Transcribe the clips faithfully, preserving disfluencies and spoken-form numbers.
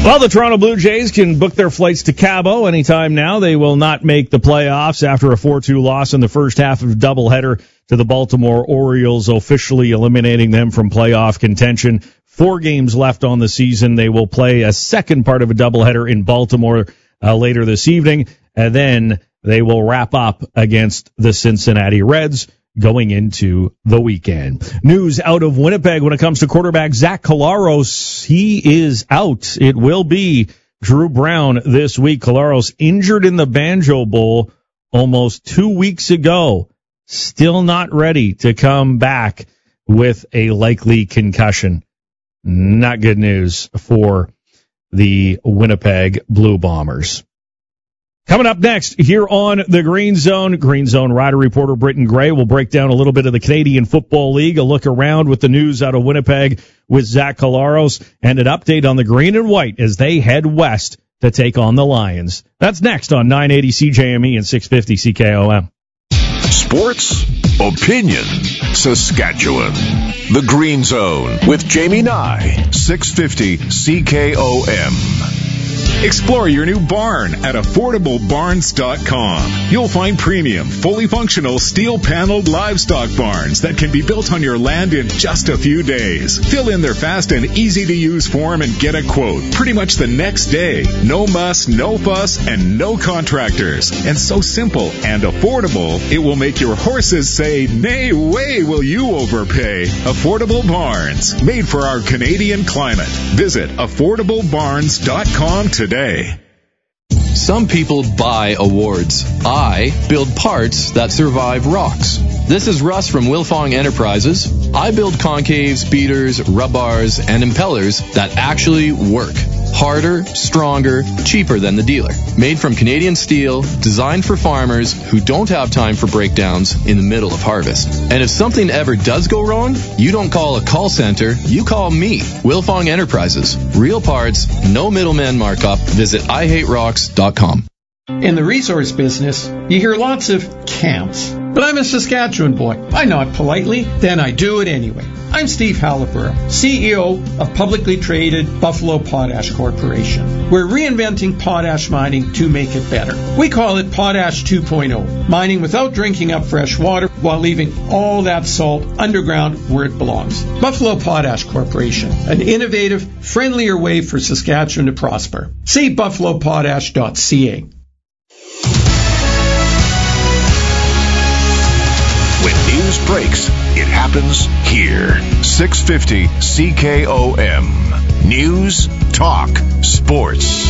Well, the Toronto Blue Jays can book their flights to Cabo anytime now. They will not make the playoffs after a four two loss in the first half of a doubleheader to the Baltimore Orioles, officially eliminating them from playoff contention. Four games left on the season. They will play a second part of a doubleheader in Baltimore uh, later this evening, and then they will wrap up against the Cincinnati Reds going into the weekend. News out of Winnipeg when it comes to quarterback Zach Collaros. He is out. It will be Drew Brown this week. Collaros injured in the Banjo Bowl almost two weeks ago. Still not ready to come back with a likely concussion. Not good news for the Winnipeg Blue Bombers. Coming up next here on the Green Zone, Green Zone Rider reporter Britton Gray will break down a little bit of the Canadian Football League, a look around with the news out of Winnipeg with Zach Collaros, and an update on the Green and White as they head west to take on the Lions. That's next on nine eighty C J M E and six fifty C K O M. Sports, opinion, Saskatchewan. The Green Zone with Jamie Nye, six fifty C K O M. Explore your new barn at affordable barns dot com. You'll find premium, fully functional, steel-paneled livestock barns that can be built on your land in just a few days. Fill in their fast and easy-to-use form and get a quote pretty much the next day. No muss, no fuss, and no contractors. And so simple and affordable, it will make your horses say, "Nay way will you overpay." Affordable Barns, made for our Canadian climate. Visit affordable barns dot com today. Some people buy awards. I build parts that survive rocks. This is Russ from Wilfong Enterprises. I build concaves, beaters, rub bars, and impellers that actually work. Harder, stronger, cheaper than the dealer. Made from Canadian steel, designed for farmers who don't have time for breakdowns in the middle of harvest. And if something ever does go wrong, you don't call a call center, you call me, Wilfong Enterprises. Real parts, no middleman markup. Visit I hate rocks dot com. In the resource business, you hear lots of can'ts. But I'm a Saskatchewan boy. I nod politely, then I do it anyway. I'm Steve Halliburton, C E O of publicly traded Buffalo Potash Corporation. We're reinventing potash mining to make it better. We call it Potash two point oh, mining without drinking up fresh water while leaving all that salt underground where it belongs. Buffalo Potash Corporation, an innovative, friendlier way for Saskatchewan to prosper. See buffalo potash dot c a. When news breaks, it happens here. six fifty C K O M. News, talk, sports.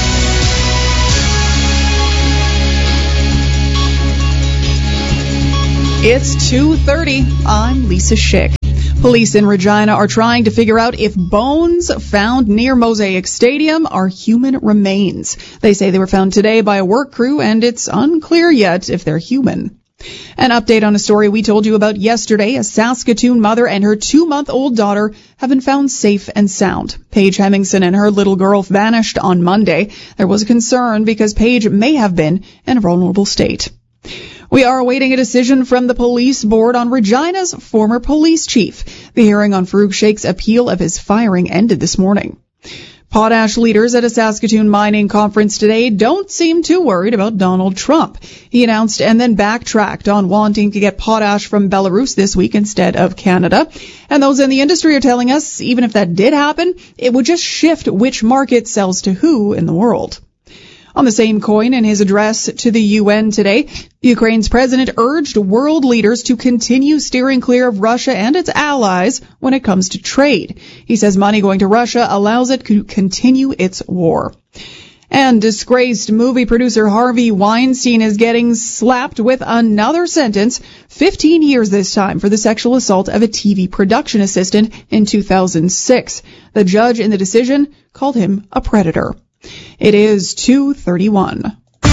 It's two thirty. I'm Lisa Schick. Police in Regina are trying to figure out if bones found near Mosaic Stadium are human remains. They say they were found today by a work crew, and it's unclear yet if they're human. An update on a story we told you about yesterday. A Saskatoon mother and her two-month-old daughter have been found safe and sound. Paige Hemmingson and her little girl vanished on Monday. There was a concern because Paige may have been in a vulnerable state. We are awaiting a decision from the police board on Regina's former police chief. The hearing on Farouk Sheikh's appeal of his firing ended this morning. Potash leaders at a Saskatoon mining conference today don't seem too worried about Donald Trump. He announced and then backtracked on wanting to get potash from Belarus this week instead of Canada. And those in the industry are telling us even if that did happen, it would just shift which market sells to who in the world. On the same coin, in his address to the U N today, Ukraine's president urged world leaders to continue steering clear of Russia and its allies when it comes to trade. He says money going to Russia allows it to continue its war. And disgraced movie producer Harvey Weinstein is getting slapped with another sentence, fifteen years this time, for the sexual assault of a T V production assistant in two thousand six. The judge in the decision called him a predator. It is two thirty-one.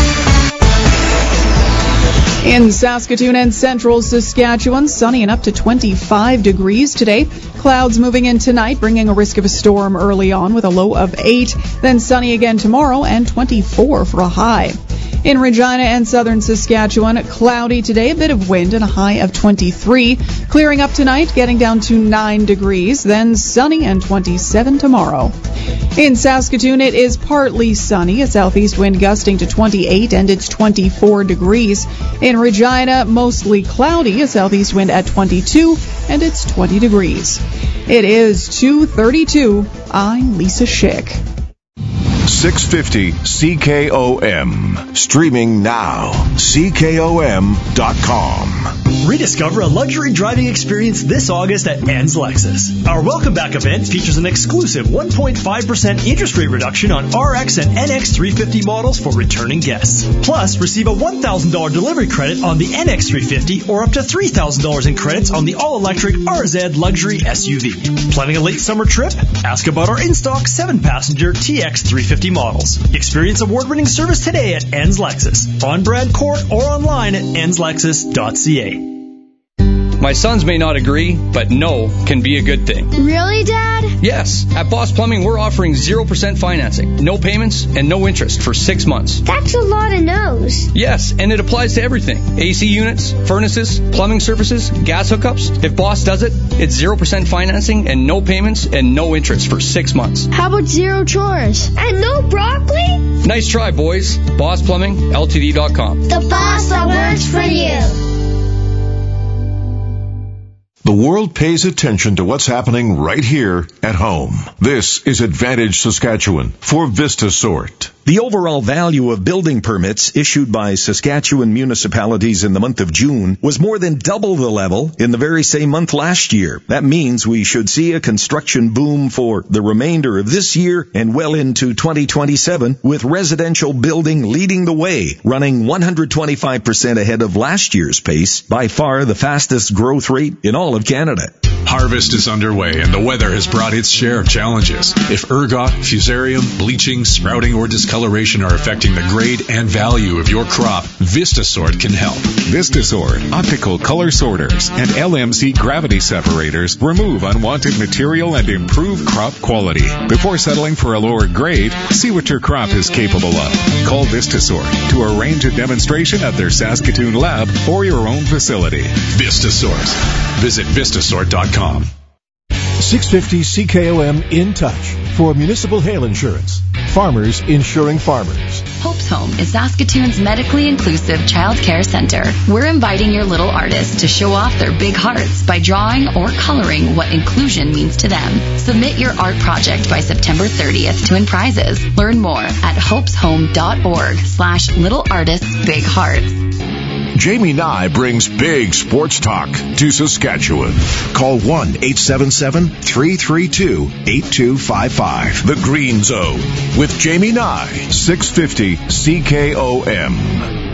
In Saskatoon and central Saskatchewan, sunny and up to twenty-five degrees today. Clouds moving in tonight, bringing a risk of a storm early on with a low of eight. Then sunny again tomorrow and twenty-four for a high. In Regina and southern Saskatchewan, cloudy today, a bit of wind and a high of twenty-three. Clearing up tonight, getting down to nine degrees. Then sunny and twenty-seven tomorrow. In Saskatoon, it is partly sunny, a southeast wind gusting to twenty-eight, and it's twenty-four degrees. In Regina, mostly cloudy, a southeast wind at twenty-two, and it's twenty degrees. It is two thirty-two. I'm Lisa Schick. six fifty C K O M. Streaming now. C K O M dot com. Rediscover a luxury driving experience this August at Ann's Lexus. Our Welcome Back event features an exclusive one point five percent interest rate reduction on R X and N X three fifty models for returning guests. Plus, receive a one thousand dollars delivery credit on the N X three fifty or up to three thousand dollars in credits on the all-electric R Z Luxury S U V. Planning a late summer trip? Ask about our in-stock seven passenger T X three fifty models. Experience award-winning service today at Ann's Lexus, on Brad Court or online at ans lexus dot c a. My sons may not agree, but no can be a good thing. Really, Dad? Yes. At Boss Plumbing, we're offering zero percent financing, no payments, and no interest for six months. That's a lot of no's. Yes, and it applies to everything. A C units, furnaces, plumbing services, gas hookups. If Boss does it, it's zero percent financing and no payments and no interest for six months. How about zero chores? And no broccoli? Nice try, boys. Boss Plumbing L T D dot com. The boss that works for you. The world pays attention to what's happening right here at home. This is Advantage Saskatchewan for VistaSort. The overall value of building permits issued by Saskatchewan municipalities in the month of June was more than double the level in the very same month last year. That means we should see a construction boom for the remainder of this year and well into twenty twenty-seven, with residential building leading the way, running one hundred twenty-five percent ahead of last year's pace, by far the fastest growth rate in all of Canada. Harvest is underway and the weather has brought its share of challenges. If ergot, fusarium, bleaching, sprouting, or discoloration are affecting the grade and value of your crop, VistaSort can help. VistaSort, optical color sorters, and L M C gravity separators remove unwanted material and improve crop quality. Before settling for a lower grade, see what your crop is capable of. Call VistaSort to arrange a demonstration at their Saskatoon lab or your own facility. VistaSort. Visit vistasort dot com. six fifty C K O M in touch for municipal hail insurance. Farmers insuring farmers. Hope's Home is Saskatoon's medically inclusive child care center. We're inviting your little artists to show off their big hearts by drawing or coloring what inclusion means to them. Submit your art project by September thirtieth to win prizes. Learn more at hopeshome.org slash little artists big hearts. Jamie Nye brings big sports talk to Saskatchewan. Call one eight seven seven, three three two, eight two five five. The Green Zone with Jamie Nye, six fifty C K O M.